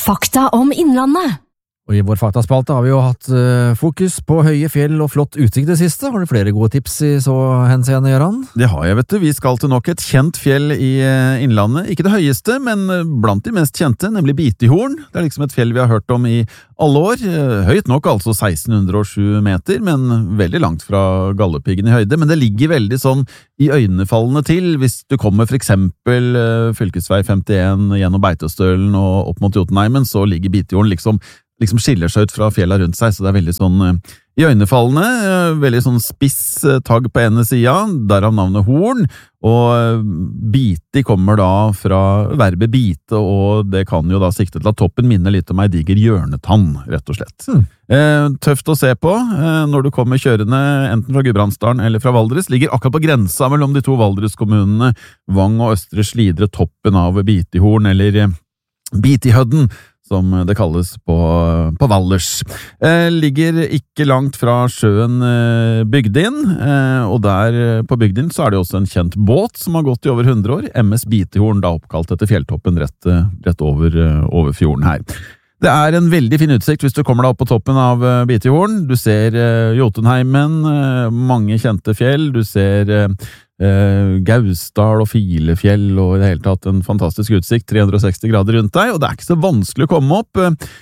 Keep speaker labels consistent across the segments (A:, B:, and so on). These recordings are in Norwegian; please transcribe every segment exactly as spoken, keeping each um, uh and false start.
A: Fakta om Innlandet.
B: Og i vår faktaspalte har vi jo hatt uh, fokus på høye fjell og flott utsikt det siste. Har du flere gode tips i så henseende, Gøran?
C: Det har jeg, vet du. Vi skal til nok et kjent fjell i uh, Innlandet. Ikke det høyeste, men uh, blant de mest kjente, nemlig Bitihorn. Det er liksom et fjell vi har hørt om i alle år. Uh, høyt nok, altså seksten hundre og sju meter, men veldig langt fra Galdhøpiggen i høyde. Men det ligger veldig sånn i øynefallene til, hvis du kommer for eksempel uh, fylkesvei femtien gjennom Beitostølen og opp mot Jotunheimen, så ligger Bitihorn liksom liksom skiller seg ut fra fjella rundt seg, så det er veldig sånn uh, i øynefallene, uh, veldig sånn spiss uh, tagg på ene sida, derav navnet horn, og uh, biti kommer da fra verbet bite, og det kan jo da sikte til at toppen minner litt om ei diger hjørnetann, rett og slett. Mm. Uh, tøft å se på uh, når du kommer kjørende enten fra Gudbrandsdalen eller fra Valdres, ligger akkurat på grensa mellom de to Valdres-kommunene, Vang og Østre Slidre, toppen av Bitihorn, eller uh, Bitihødden, som det kalles på, på Valdres. Eh, ligger ikke langt fra sjøen eh, Bygdin, eh, og der på Bygdin så er det også en kjent båt som har gått i over hundre år, M S Bitihorn, da oppkalt etter fjelltoppen rett, rett over, over fjorden her. Det er en veldig fin utsikt hvis du kommer deg opp på toppen av uh, Bitihorn. Du ser uh, Jotunheimen, uh, mange kjente fjell, du ser uh, uh, Gausdal og Filefjell, og i det hele tatt en fantastisk utsikt, tre hundre og seksti grader rundt deg, og det er ikke så vanskelig å komme opp.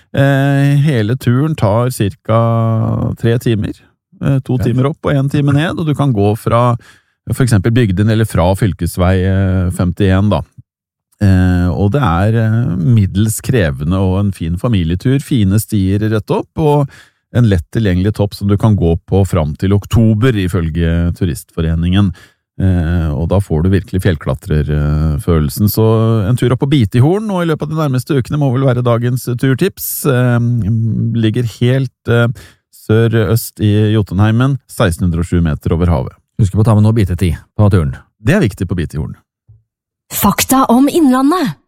C: Uh, hele turen tar cirka tre timer, uh, to ja. timer opp og en time ned, og du kan gå fra for eksempel Bygden eller fra fylkesvei uh, femtien da. Eh, og det er eh, middels krevende og en fin familietur, fine stier rett opp, og en lett tilgjengelig topp som du kan gå på fram til oktober, ifølge Turistforeningen. Eh, og da får du virkelig fjellklatrerfølelsen. Så en tur opp på Bitihorn, og i løpet av de nærmeste ukene må vel være dagens turtips. Eh, ligger helt eh, sør-øst i Jotunheimen, seksten hundre og sju meter over havet.
B: Husk på å ta med noe bitetid på turen.
C: Det er viktig på Bitihorn.
A: Fakta om Innlandet.